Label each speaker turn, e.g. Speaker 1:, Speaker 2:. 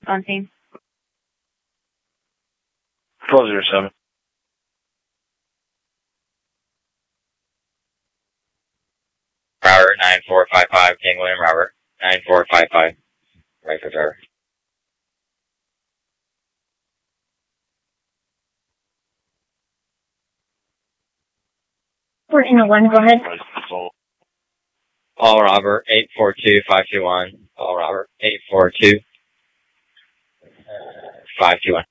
Speaker 1: On scene.
Speaker 2: 1207.
Speaker 3: Robert 9455, King William Robert 9455. Right for driver.
Speaker 1: We're in a one, go ahead.
Speaker 3: Paul Robert 842521. Paul Robert 842521.